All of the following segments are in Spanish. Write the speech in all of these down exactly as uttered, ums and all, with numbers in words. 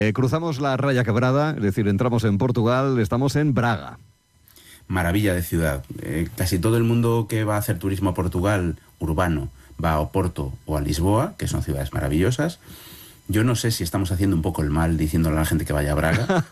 Eh, cruzamos la raya quebrada, es decir, entramos en Portugal, estamos en Braga. Maravilla de ciudad. Eh, casi todo el mundo que va a hacer turismo a Portugal, urbano, va a Oporto o a Lisboa, que son ciudades maravillosas. Yo no sé si estamos haciendo un poco el mal diciéndole a la gente que vaya a Braga,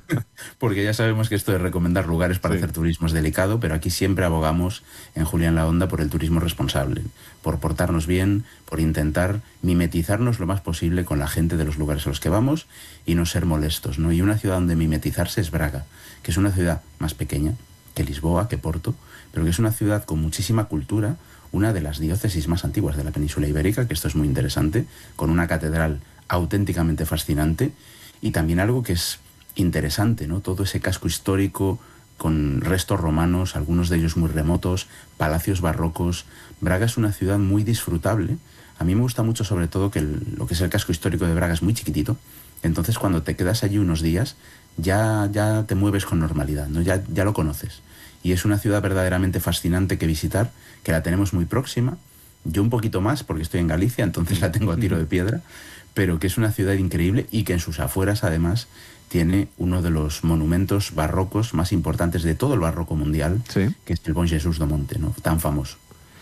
porque ya sabemos que esto de recomendar lugares para sí. hacer turismo es delicado, pero aquí siempre abogamos en Julián La Onda por el turismo responsable, por portarnos bien, por intentar mimetizarnos lo más posible con la gente de los lugares a los que vamos y no ser molestos, ¿no? Y una ciudad donde mimetizarse es Braga, que es una ciudad más pequeña que Lisboa, que Porto, pero que es una ciudad con muchísima cultura, una de las diócesis más antiguas de la península ibérica, que esto es muy interesante, con una catedral auténticamente fascinante, y también algo que es interesante, ¿no? Todo ese casco histórico con restos romanos, algunos de ellos muy remotos, palacios barrocos. Braga es una ciudad muy disfrutable. A mí me gusta mucho sobre todo que el, lo que es el casco histórico de Braga es muy chiquitito, entonces cuando te quedas allí unos días ya, ya te mueves con normalidad, ¿no? Ya, ya lo conoces. Y es una ciudad verdaderamente fascinante que visitar, que la tenemos muy próxima. Yo un poquito más, porque estoy en Galicia, entonces la tengo a tiro de piedra, pero que es una ciudad increíble y que en sus afueras, además, tiene uno de los monumentos barrocos más importantes de todo el barroco mundial, sí. que es el Bom Jesús do Monte, ¿no? Tan famoso.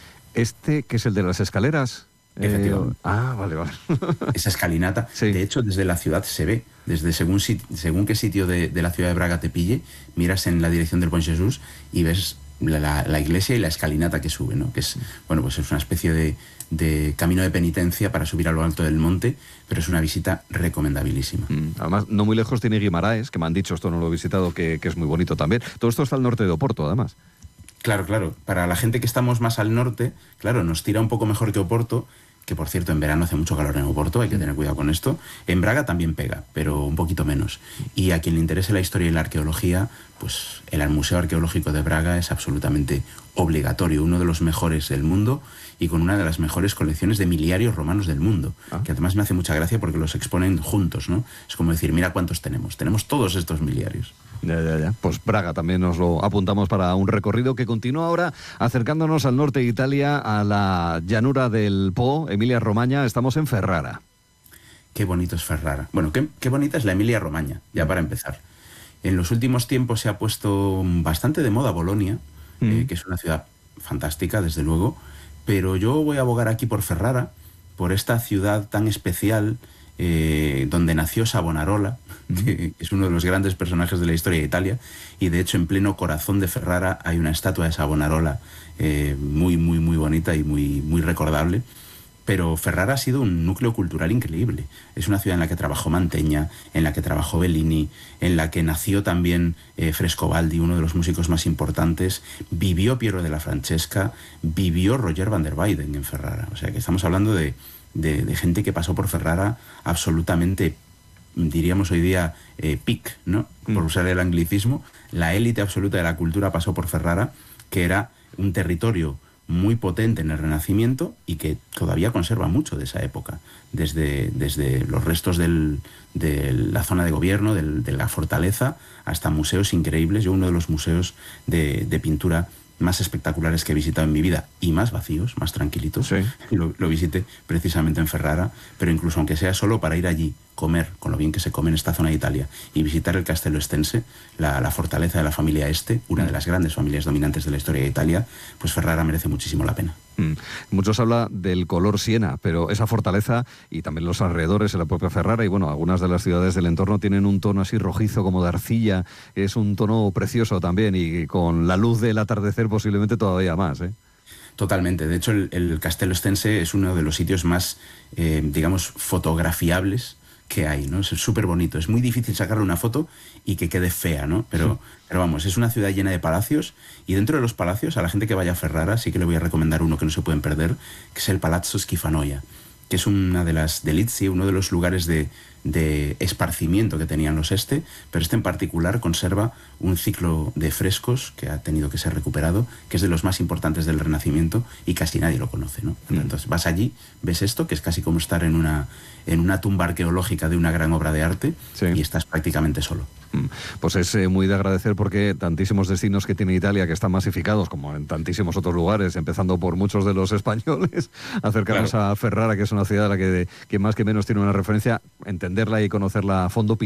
¿Este, que es el de las escaleras? Efectivamente. Eh, ah, vale, vale. Esa escalinata, sí. de hecho, desde la ciudad se ve, desde según, según qué sitio de, de la ciudad de Braga te pille, miras en la dirección del Bom Jesús y ves la, la, la iglesia y la escalinata que sube, ¿no? Que es, bueno, pues es una especie de, de camino de penitencia para subir a lo alto del monte, pero es una visita recomendabilísima. Mm, además, no muy lejos tiene Guimaraes, que me han dicho, esto no lo he visitado, que, que es muy bonito también. Todo esto está al norte de Oporto, además. Claro, claro. Para la gente que estamos más al norte, claro, nos tira un poco mejor que Oporto, que por cierto en verano hace mucho calor en Oporto, hay que tener cuidado con esto. En Braga también pega, pero un poquito menos. Y a quien le interese la historia y la arqueología, pues el Museo Arqueológico de Braga es absolutamente obligatorio, uno de los mejores del mundo y con una de las mejores colecciones de miliarios romanos del mundo, ah. que además me hace mucha gracia porque los exponen juntos, ¿no? Es como decir, mira cuántos tenemos, tenemos todos estos miliarios. Ya, ya, ya. Pues Braga también nos lo apuntamos para un recorrido que continúa ahora acercándonos al norte de Italia, a la llanura del Po, Emilia-Romagna. Estamos en Ferrara. Qué bonito es Ferrara. Bueno, qué, qué bonita es la Emilia-Romagna, ya para empezar. En los últimos tiempos se ha puesto bastante de moda Bolonia, mm. eh, que es una ciudad fantástica, desde luego, pero yo voy a abogar aquí por Ferrara, por esta ciudad tan especial, Eh, donde nació Savonarola, que es uno de los grandes personajes de la historia de Italia, y de hecho en pleno corazón de Ferrara hay una estatua de Savonarola eh, muy, muy, muy bonita y muy, muy recordable. Pero Ferrara ha sido un núcleo cultural increíble. Es una ciudad en la que trabajó Mantegna, en la que trabajó Bellini, en la que nació también eh, Frescobaldi, uno de los músicos más importantes. Vivió Piero della Francesca, vivió Roger van der Weyden en Ferrara. O sea que estamos hablando de De, de gente que pasó por Ferrara absolutamente, diríamos hoy día, eh, peak, ¿no? Por usar el anglicismo. La élite absoluta de la cultura pasó por Ferrara, que era un territorio muy potente en el Renacimiento y que todavía conserva mucho de esa época, desde, desde los restos del, de la zona de gobierno, del, de la fortaleza, hasta museos increíbles. Yo uno de los museos de, de pintura más espectaculares que he visitado en mi vida y más vacíos, más tranquilitos, sí. lo, lo visité precisamente en Ferrara, pero incluso aunque sea solo para ir allí, comer, con lo bien que se come en esta zona de Italia, y visitar el Castello Estense, la, la fortaleza de la familia Este, una de las grandes familias dominantes de la historia de Italia, pues Ferrara merece muchísimo la pena. Mm. Muchos habla del color siena, pero esa fortaleza y también los alrededores de la propia Ferrara y bueno, algunas de las ciudades del entorno tienen un tono así rojizo como de arcilla, es un tono precioso también y con la luz del atardecer posiblemente todavía más, ¿eh? Totalmente. De hecho, el, el Castello Estense es uno de los sitios más, eh, digamos, fotografiables que hay, ¿no? Es súper bonito. Es muy difícil sacarle una foto y que quede fea, ¿no? Pero, sí. pero vamos, es una ciudad llena de palacios y dentro de los palacios, a la gente que vaya a Ferrara, sí que le voy a recomendar uno que no se pueden perder, que es el Palazzo Schifanoia, que es una de las delizia, uno de los lugares de, de esparcimiento que tenían los Este, pero este en particular conserva un ciclo de frescos que ha tenido que ser recuperado, que es de los más importantes del Renacimiento y casi nadie lo conoce, ¿no? Entonces vas allí, ves esto, que es casi como estar en una, en una tumba arqueológica de una gran obra de arte, sí. y estás prácticamente solo. Pues es eh, muy de agradecer porque tantísimos destinos que tiene Italia que están masificados como en tantísimos otros lugares, empezando por muchos de los españoles, acercarnos claro. a Ferrara, que es una ciudad a la que, que más que menos tiene una referencia, entenderla y conocerla a fondo.